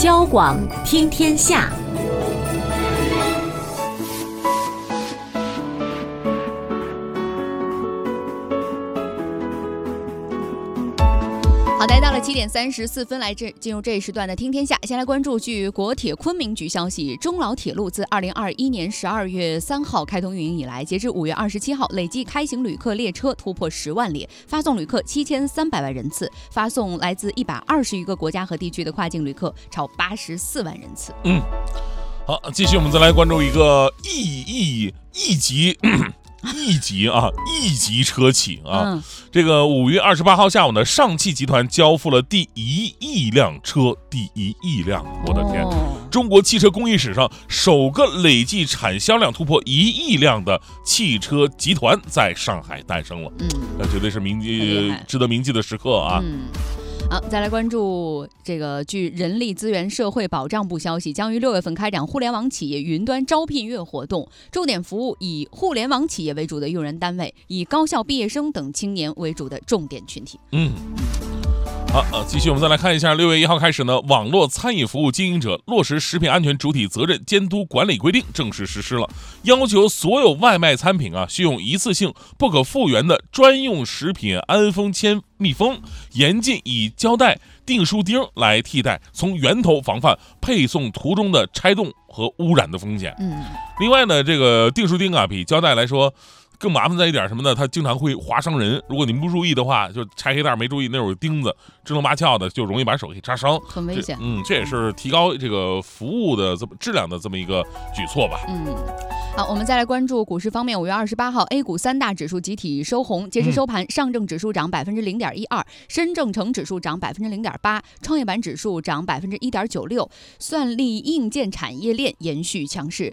交广听天下。 好，来到了7点34分，进入这一时段的听天下。先来关注，据国铁昆明局消息，中老铁路自2021年12月3号开通运营以来，截至5月27号，累计开行旅客列车突破10万列，发送旅客7300万人次，发送来自120余个国家和地区的跨境旅客超84万人次。 好，继续我们再来关注一个一级车企啊，这个5月28号下午呢，上汽集团交付了第1亿辆车，我的天！中国汽车工艺史上首个累计产销量突破1亿辆的汽车集团在上海诞生了，那绝对是值得铭记的时刻啊。 好，再来关注这个，据人力资源社会保障部消息，将于6月份开展互联网企业云端招聘月活动，重点服务以互联网企业为主的用人单位，以高校毕业生等青年为主的重点群体。 好，继续我们再来看一下，6月1号开始呢，网络餐饮服务经营者落实食品安全主体责任监督管理规定正式实施了，要求所有外卖餐品需用一次性不可复原的专用食品安封签密封，严禁以胶带、订书钉来替代，从源头防范配送途中的拆动和污染的风险。另外呢，这个订书钉比胶带来说更麻烦在一点什么呢？它经常会划伤人，如果你不注意的话，就拆黑袋没注意，那有钉子支棱八翘的，就容易把手给扎伤， 很危险。 这也是提高这个服务的质量的这么一个举措吧。 好，我们再来关注股市方面。5月28号 ，A 股3大指数集体收红，截至收盘，上证指数涨0.12%，深证成指数涨0.08%，创业板指数涨1.96%。算力硬件产业链延续强势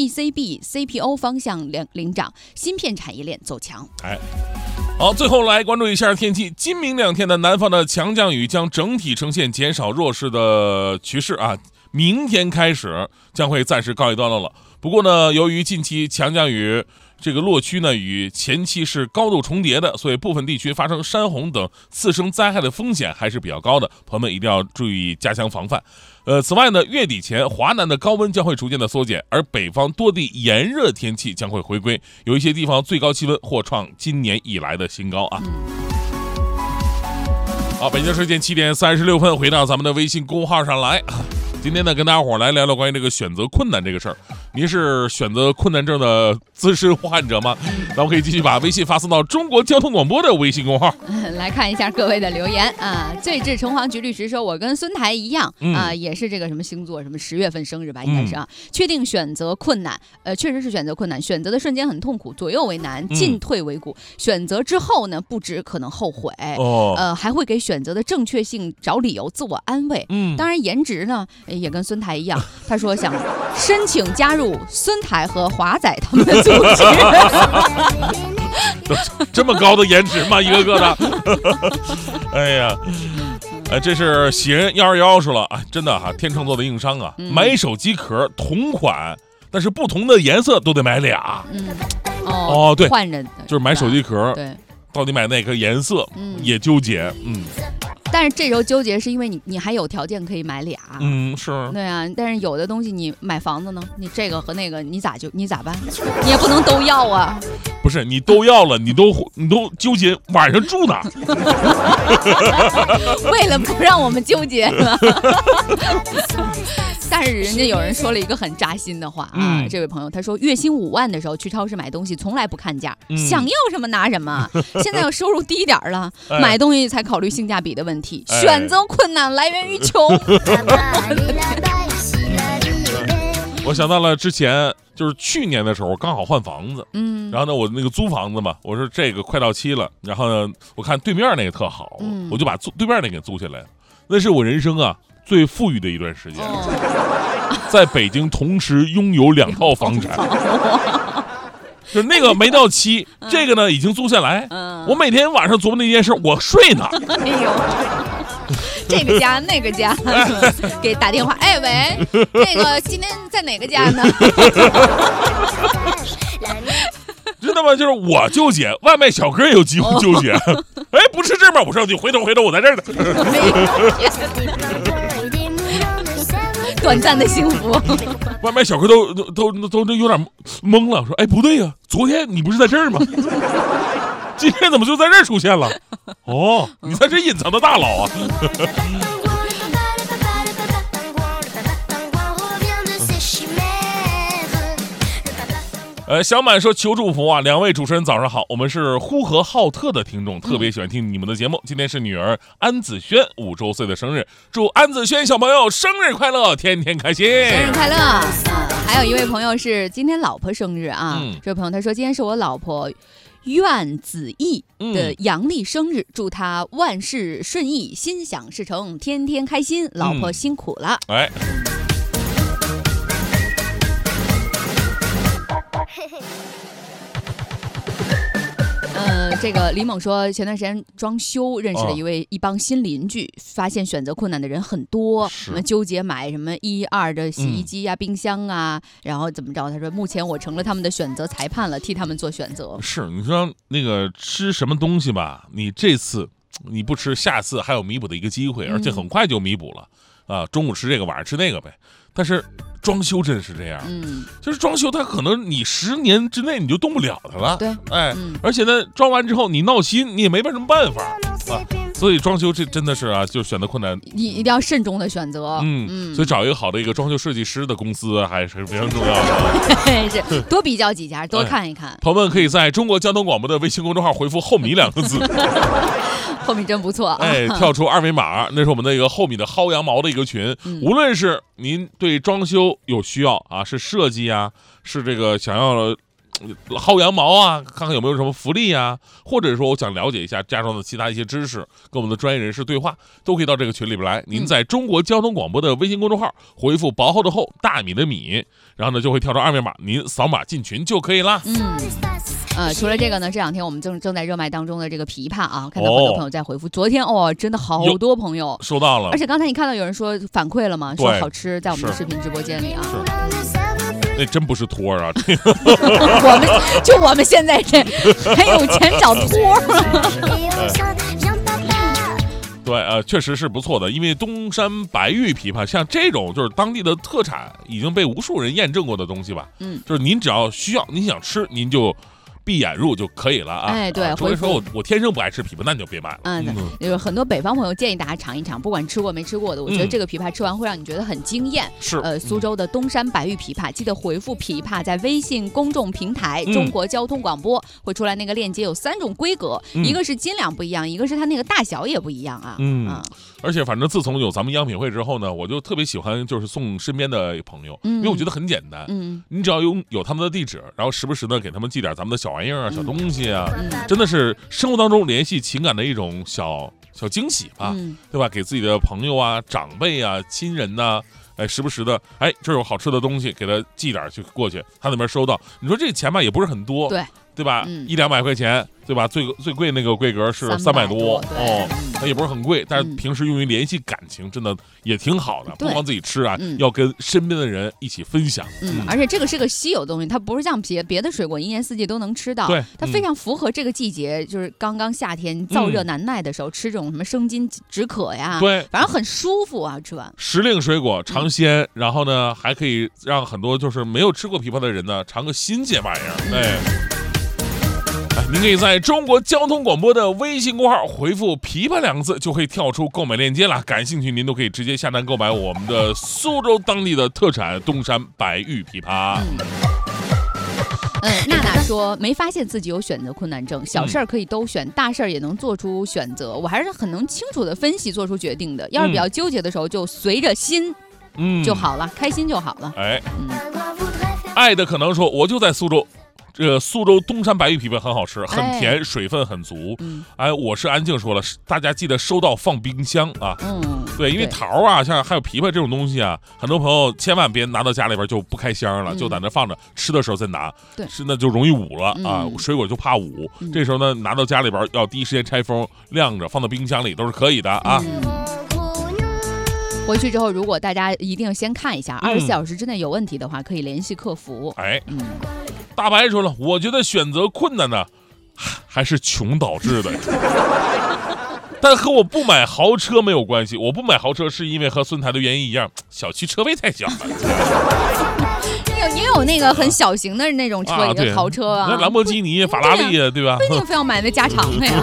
，PCB、CPO 方向领涨，芯片产业链走强。 好，最后来关注一下天气。今明2天的南方的强降雨将整体呈现减少弱势的趋势啊。明天开始将会暂时告一段落了。不过呢，由于近期强降雨这个落区呢与前期是高度重叠的，所以部分地区发生山洪等次生灾害的风险还是比较高的，朋友们一定要注意加强防范。此外呢，月底前华南的高温将会逐渐的缩减，而北方多地炎热天气将会回归，有一些地方最高气温或创今年以来的新高啊。好，北京时间7点36分，回到咱们的微信公号上来。今天呢，跟大家伙来聊聊关于这个选择困难这个事儿。您是选择困难症的资深患者吗？那我可以继续把微信发送到中国交通广播的微信公号。 来看一下各位的留言啊。最智城隍局律师说，我跟孙台一样也是这个什么星座，什么10月份生日吧，应该是啊。确定选择困难，确实是选择困难，选择的瞬间很痛苦，左右为难，进退维谷。选择之后呢，不止可能后悔，还会给选择的正确性找理由，自我安慰。当然颜值呢也跟孙台一样，他说想申请加入孙台和华仔他们的组织。 这么高的颜值吗？一个个的。哎呀，这是喜人121说了，真的天秤座的硬伤啊！买手机壳同款，但是不同的颜色都得买俩。对， 换人就是买手机壳， 对， 到底买哪个颜色也纠结。 但是这时候纠结是因为你还有条件可以买俩， 是， 对啊。但是有的东西你买房子呢，你这个和那个你咋办？你也不能都要啊。 不是你都要了，你都纠结晚上住哪？ 为了不让我们纠结了。但是人家有人说了一个很扎心的话啊，这位朋友他说，月薪5万的时候去超市买东西从来不看价，想要什么拿什么。现在要收入低点了，买东西才考虑性价比的问题。选择困难来源于穷。 我想到了之前就是去年的时候，刚好换房子，然后呢，我那个租房子嘛，我说这个快到期了，然后呢，我看对面那个特好，我就把对面那个租下来。那是我人生最富裕的一段时间，在北京同时拥有2套房产。就那个没到期，这个呢已经租下来。我每天晚上琢磨那件事，我睡呢。 哎呦，这个家那个家，给打电话，喂，那个今天在哪个家呢？ 知道吗？就是我纠结，外卖小哥也有机会纠结。不是这边，我上去，回头我在这儿呢。 短暂的幸福。 外卖小哥都有点懵了，说：“哎，不对呀，昨天你不是在这儿吗？今天怎么就在这儿出现了？哦，你才是隐藏的大佬啊！”小满说求祝福啊，两位主持人早上好，我们是呼和浩特的听众，特别喜欢听你们的节目。今天是女儿安子轩5周岁的生日，祝安子轩小朋友生日快乐，天天开心， 生日快乐！还有一位朋友是今天老婆生日啊，这位朋友他说今天是我老婆苑子毅的阳历生日，祝他万事顺意，心想事成，天天开心。老婆辛苦了。这个李猛说，前段时间装修认识了一帮新邻居，发现选择困难的人很多，什么纠结买什么1、2的洗衣机啊、冰箱啊，然后怎么着？他说，目前我成了他们的选择裁判了，替他们做选择。 是，你说那个吃什么东西吧，你这次你不吃，下次还有弥补的一个机会，而且很快就弥补了啊。中午吃这个，晚上吃那个呗。但是装修真是这样，就是装修它可能你10年之内你就动不了它了， 对， 而且呢，装完之后你闹心，你也没什么办法啊。所以装修这真的是啊，就选择困难， 你一定要慎重的选择， 所以找一个好的一个装修设计师的公司还是非常重要的， 是多比较几家，多看一看。 朋友们可以在中国交通广播的微信公众号回复"厚米"2个字。 厚米真不错啊！ 跳出2维码，那是我们的一个厚米的薅羊毛的一个群。无论是您对装修有需要啊，是设计啊，是这个想要薅羊毛啊，看看有没有什么福利啊，或者说我想了解一下家装的其他一些知识，跟我们的专业人士对话，都可以到这个群里边来。您在中国交通广播的微信公众号回复"薄厚的厚，大米的米"，然后呢就会跳出2维码，您扫码进群就可以啦。 除了这个呢，这2天我们正在热卖当中的这个枇杷啊，看到很多朋友在回复。昨天真的好多朋友收到了， 而且刚才你看到有人说反馈了吗？说好吃，在我们的视频直播间里啊。 那真不是托啊！ 我们现在这还有钱找托。 对，确实是不错的，因为东山白玉枇杷像这种就是当地的特产，已经被无数人验证过的东西吧。就是您只要需要，您想吃，您就闭眼入就可以了啊！ 哎，对， 除非说我天生不爱吃枇杷，那你就别买了。 有很多北方朋友建议大家尝一尝，不管吃过没吃过的，我觉得这个枇杷吃完会让你觉得很惊艳。 是， 苏州的东山白玉枇杷，记得回复枇杷，在微信公众平台中国交通广播会出来那个链接，有3种规格，一个是斤两不一样，一个是它那个大小也不一样啊。 而且反正自从有咱们样品会之后呢，我就特别喜欢就是送身边的朋友，因为我觉得很简单，你只要有他们的地址，然后时不时的给他们寄点咱们的小玩意儿啊、小东西啊，真的是生活当中联系情感的一种小惊喜吧，对吧？给自己的朋友啊、长辈啊、亲人呐，时不时的，这有好吃的东西，给他寄点就过去，他那边收到，你说这钱吧也不是很多，对吧？100-200块钱，对吧？最贵那个规格是300多它也不是很贵，但是平时用于联系感情，真的也挺好的。不光自己吃啊，要跟身边的人一起分享。 而且这个是个稀有的东西，它不是像别的水果1年4季都能吃到。 对， 它非常符合这个季节，就是刚刚夏天燥热难耐的时候，吃这种什么生津止渴呀， 对， 反正很舒服啊，吃完。 时令水果尝鲜，然后呢，还可以让很多就是没有吃过枇杷的人呢，尝个新鲜玩意儿。您可以在中国交通广播的微信公号回复"枇杷"2个字，就可以跳出购买链接了。感兴趣您都可以直接下单购买我们的苏州当地的特产东山白玉枇杷。 娜娜说没发现自己有选择困难症，小事儿可以都选，大事儿也能做出选择。我还是很能清楚的分析做出决定的。要是比较纠结的时候，就随着心就好了，开心就好了。 爱的可能说我就在苏州。这个苏州东山白玉枇杷很好吃，很甜，水分很足。我是安静说了，大家记得收到放冰箱啊。对，因为桃啊，像还有枇杷这种东西啊，很多朋友千万别拿到家里边就不开箱了，就在那放着，吃的时候再拿，是那就容易捂了啊。水果就怕捂，这时候呢拿到家里边要第一时间拆封晾着，放到冰箱里都是可以的啊。 回去之后，如果大家一定先看一下，24小时之内有问题的话，可以联系客服。 大白说了，我觉得选择困难呢，还是穷导致的。 但和我不买豪车没有关系。我不买豪车是因为和孙台的原因一样，小区车位太小了。 你有那个很小型的那种车，一个豪车啊， 那兰博基尼、法拉利啊，对吧？ 不一定非要买那加长的呀。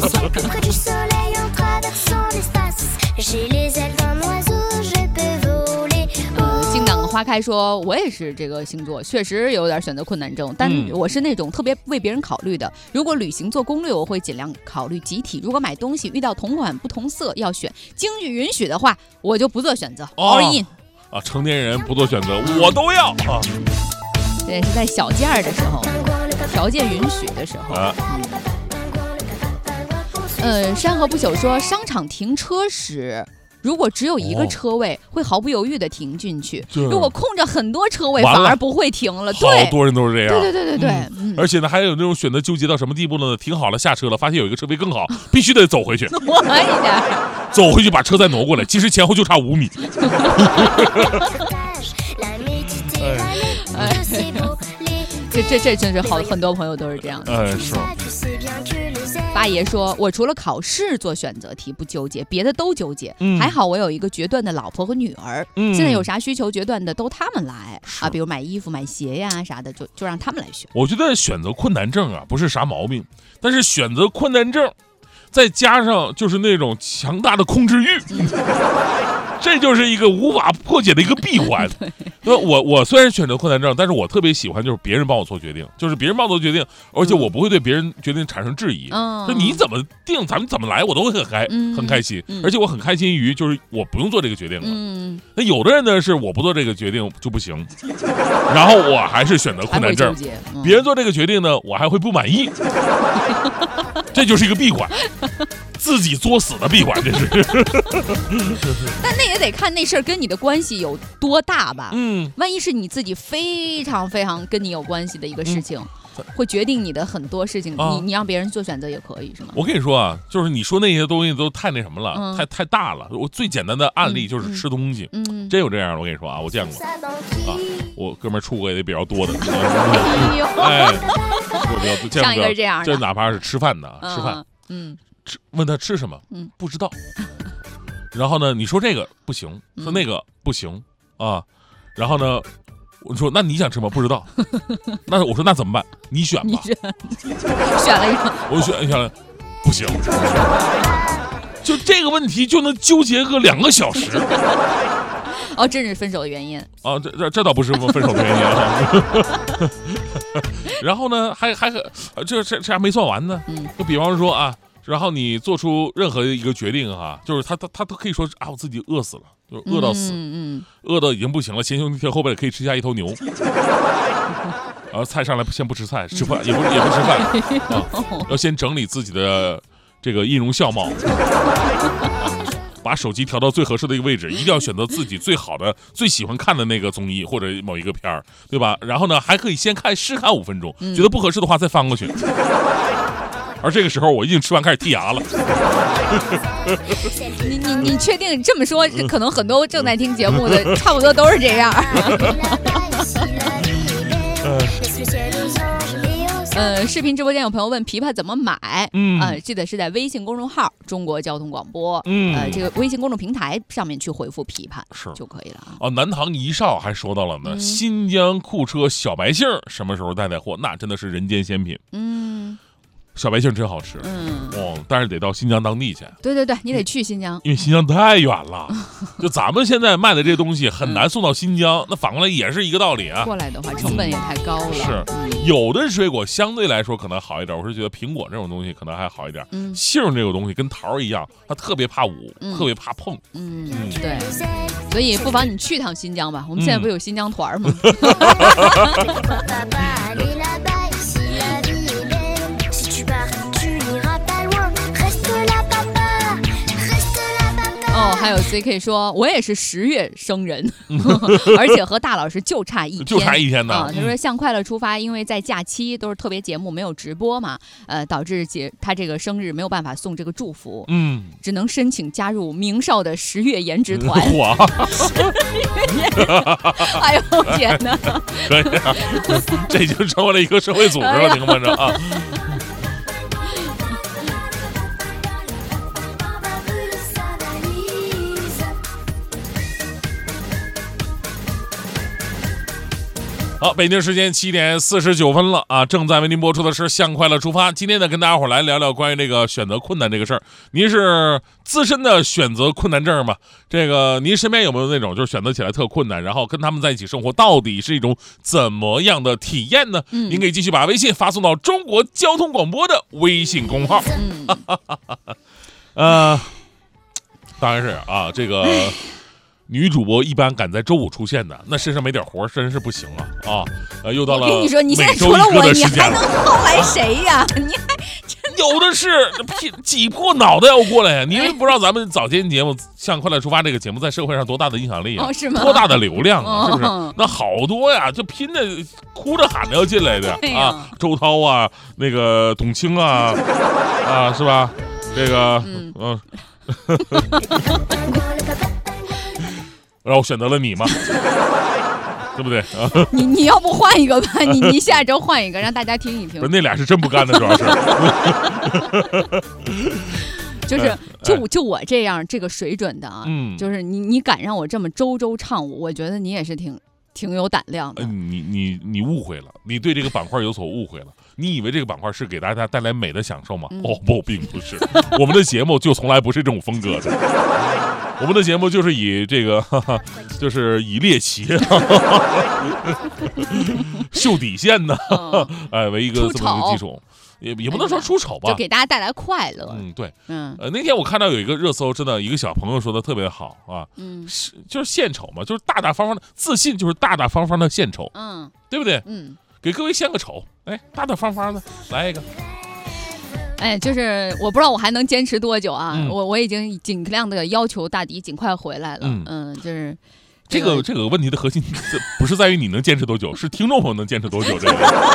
静等花开说，我也是这个星座，确实有点选择困难症，但我是那种特别为别人考虑的。如果旅行做攻略，我会尽量考虑集体；如果买东西遇到同款不同色要选，经济允许的话，我就不做选择，all in。 成年人不做选择，我都要啊。 这也是在小件儿的时候，条件允许的时候。山河不朽说，商场停车时，如果只有一个车位，会毫不犹豫的停进去；如果空着很多车位，反而不会停了。 好多人都是这样。 对。 而且呢，还有那种选择纠结到什么地步呢？停好了下车了，发现有一个车位更好，必须得走回去。 挪一点， 走回去把车再挪过来，其实前后就差5米。 这真是很多朋友都是这样的。 是。 八爷说，我除了考试做选择题不纠结，别的都纠结。还好我有一个决断的老婆和女儿，现在有啥需求决断的都他们来啊，比如买衣服、买鞋呀啥的，就让他们来选。 我觉得选择困难症啊不是啥毛病，但是选择困难症，再加上就是那种强大的控制欲。这就是一个无法破解的一个闭环。我虽然选择困难症，但是我特别喜欢就是别人帮我做决定，就是别人帮我做决定，而且我不会对别人决定产生质疑。就你怎么定，咱们怎么来，我都会很开心，而且我很开心于就是我不用做这个决定了。那有的人呢是我不做这个决定就不行，然后我还是选择困难症，别人做这个决定呢，我还会不满意。这就是一个闭环。自己作死的闭环，这是。 但那也得看那事儿跟你的关系有多大吧。万一是你自己非常非常跟你有关系的一个事情，会决定你的很多事情，你让别人做选择也可以，是吗？ 我跟你说啊，就是你说那些东西都太那什么了，太大了。我最简单的案例就是吃东西，真有这样的。我跟你说啊，我见过啊，我哥们儿出过也比较多的。我见过上一个是这样的， 这哪怕是吃饭的，吃饭，问他吃什么，不知道。然后呢，你说这个不行，说那个不行啊。然后呢，我说那你想吃吗？不知道。那我说那怎么办？你选吧。 选了一个， 我选了，不行。就这个问题就能纠结个2个小时。 这是分手的原因啊？这倒不是分手的原因啊。然后呢，这还没算完呢。就比方说啊。然后你做出任何一个决定就是他都可以说我自己饿死了，就是饿到死，饿到已经不行了，前胸贴后背可以吃下一头牛。然后菜上来先不吃菜，吃饭也不吃饭要先整理自己的这个音容笑貌。把手机调到最合适的一个位置，一定要选择自己最好的、最喜欢看的那个综艺或者某一个片儿，对吧？然后呢，还可以先试看5分钟，觉得不合适的话再翻过去。而这个时候我已经吃完开始剔牙了。 你确定这么说？可能很多正在听节目的差不多都是这样。视频直播间有朋友问琵琶怎么买，记得是在微信公众号中国交通广播，这个微信公众平台上面去回复琵琶就可以了啊。 南唐一少还说到了呢，新疆库车小白杏什么时候带货？那真的是人间仙品。小白杏真好吃，但是得到新疆当地去。 对，你得去新疆， 因为新疆太远了。就咱们现在卖的这东西很难送到新疆，那反过来也是一个道理啊。 过来的话成本也太高了。 是，有的水果相对来说可能好一点，我是觉得苹果这种东西可能还好一点。杏这个东西跟桃一样，它特别怕捂，特别怕碰。 对，所以不妨你去趟新疆吧。我们现在不有新疆团吗？还有 CK 说，我也是10月生人，而且和大老师就差一天呢。 他说向快乐出发，因为在假期都是特别节目没有直播嘛，导致他这个生日没有办法送这个祝福，只能申请加入明少的10月颜值团。哎呦天哪！ 可以啊，这已经成为了一个社会组织了，听闻着啊。 好，北京时间7:49了啊，正在为您播出的是《向快乐出发》。今天呢，跟大家伙来聊聊关于这个选择困难这个事儿。您是自身的选择困难症吗？这个您身边有没有那种就是选择起来特困难，然后跟他们在一起生活，到底是一种怎么样的体验呢？您可以继续把微信发送到中国交通广播的微信公号。当然是啊，这个。女主播一般敢在周五出现的，那身上没点活真是不行啊！又到了我跟你说，你现在除了我，你还能后来谁呀？你还有的是挤破脑袋要过来呀！你不知道咱们早间节目《向快乐出发》这个节目在社会上多大的影响力啊？ 是吗？ 多大的流量啊？是不是？那好多呀，就拼着哭着喊着要进来的啊！周涛啊，那个董卿啊，是吧？这个然后选择了你嘛，对不对？ 你要不换一个吧？你下周换一个，让大家听一听。 不是那俩是真不干的，主要是。 就我这样这个水准的啊，就是你敢让我这么周唱舞，我觉得你也是挺有胆量的。 你误会了，你对这个板块有所误会了。你以为这个板块是给大家带来美的享受吗？不，并不是。我们的节目就从来不是这种风格的。我们的节目就是以这个，就是以猎奇、秀底线的，为一个这么一个基础，也不能说出丑吧， 就给大家带来快乐。 对，那天我看到有一个热搜，真的一个小朋友说的特别好啊，就是献丑嘛，就是大大方方的自信，就是大大方方的献丑，对不对？给各位献个丑，大大方方的来一个。 就是我不知道我还能坚持多久啊！我已经尽量的要求大迪尽快回来了。就是这个问题的核心不是在于你能坚持多久，是听众朋友能坚持多久。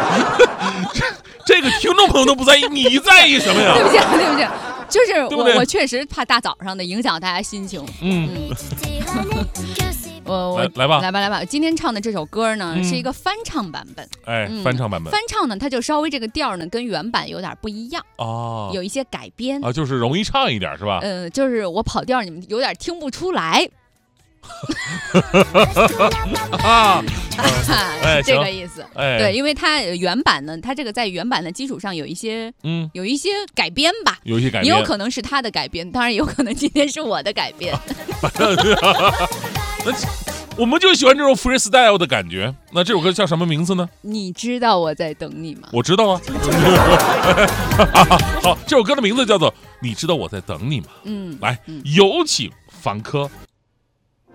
这个听众朋友都不在意，你在意什么呀？ 对不起，就是我确实怕大早上的影响大家心情。来吧！今天唱的这首歌呢，是一个翻唱版本。 翻唱版本。 翻唱呢，它就稍微这个调呢，跟原版有点不一样有一些改编就是容易唱一点是吧？ 就是我跑调，你们有点听不出来。这个意思。对，因为它原版呢，它这个在原版的基础上有一些改编吧， 有一些改编， 也有可能是他的改编，当然也有可能今天是我的改编。 那我们就喜欢这种 freestyle 的感觉。那这首歌叫什么名字呢？ 你知道我在等你吗？ 我知道啊。好，这首歌的名字叫做《你知道我在等你吗》。来，有请凡科